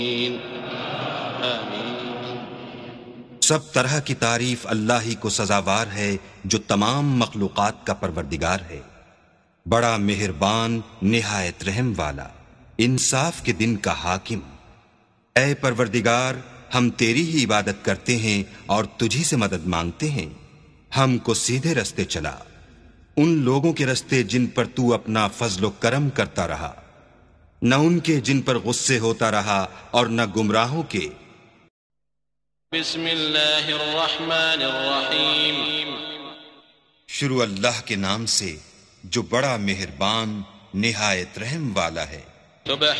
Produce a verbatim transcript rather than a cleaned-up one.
सब तरह की तारीफ अल्लाह ही को सजावार है जो तमाम मखलूकात का परवरदिगार है, बड़ा मेहरबान निहायत रहम वाला, इंसाफ के दिन का हाकिम। ऐ परवरदिगार, हम तेरी ही इबादत करते हैं और तुझी से मदद मांगते हैं। हमको सीधे रास्ते चला, उन लोगों के रास्ते जिन पर तू अपना फजलो करम करता रहा, न उनके जिन पर गुस्से होता रहा और न गुमराहों के। बिस्मिल्लाहिर्रहमानिर्रहीम। शुरू अल्लाह के नाम से जो बड़ा मेहरबान निहायत रहम वाला है।